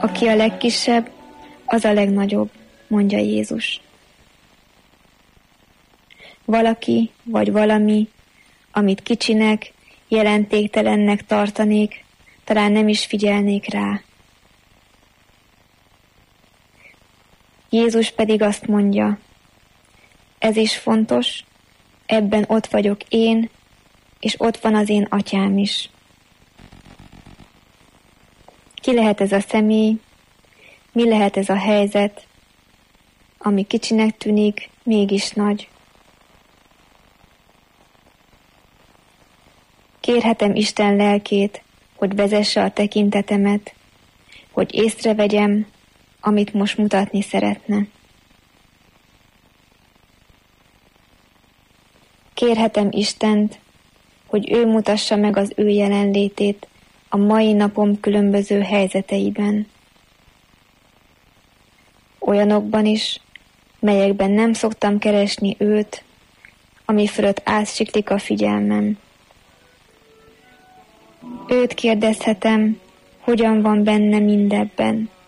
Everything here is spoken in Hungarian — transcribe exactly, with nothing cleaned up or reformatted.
Aki a legkisebb, az a legnagyobb, mondja Jézus. Valaki vagy valami, amit kicsinek, jelentéktelennek tartanék, talán nem is figyelnék rá. Jézus pedig azt mondja, ez is fontos, ebben ott vagyok én, és ott van az én atyám is. Ki lehet ez a személy, mi lehet ez a helyzet, ami kicsinek tűnik, mégis nagy. Kérhetem Isten lelkét, hogy vezesse a tekintetemet, hogy észrevegyem, amit most mutatni szeretne. Kérhetem Istent, hogy ő mutassa meg az ő jelenlétét a mai napom különböző helyzeteiben. Olyanokban is, melyekben nem szoktam keresni őt, ami fölött átsiklik a figyelmem. Őt kérdezhetem, hogyan van benne mindebben.